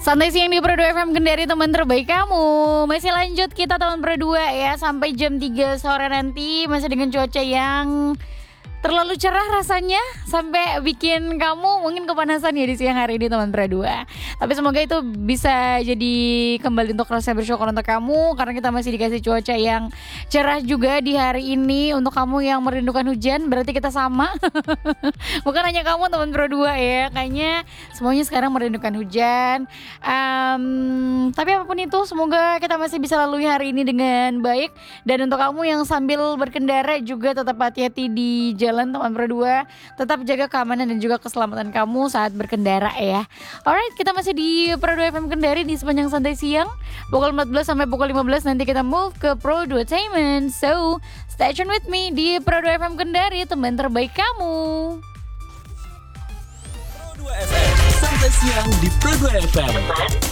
Santai siang di Pro 2 FM Kendari, teman terbaik kamu. Masih lanjut kita teman Pro 2 ya, sampai jam 3 sore nanti. Masih dengan cuaca yang terlalu cerah rasanya, sampai bikin kamu mungkin kepanasan ya di siang hari ini teman Pro 2. Tapi semoga itu bisa jadi kembali untuk rasa bersyukur untuk kamu, karena kita masih dikasih cuaca yang cerah juga di hari ini. Untuk kamu yang merindukan hujan, berarti kita sama. Bukan hanya kamu teman Pro 2 ya, kayaknya semuanya sekarang merindukan hujan. Tapi apapun itu, semoga kita masih bisa lalui hari ini dengan baik. Dan untuk kamu yang sambil berkendara juga tetap hati-hati di jalan teman Pro 2. Tetap jaga keamanan dan juga keselamatan kamu saat berkendara ya. Alright, kita masih di Pro 2 FM Kendari di sepanjang santai siang. Pukul 14 sampai pukul 15 nanti kita move ke Pro 2 Tainment. So, stay tune with me di Pro 2 FM Kendari, teman terbaik kamu. Pro 2 FM, santai siang di Pro 2 FM.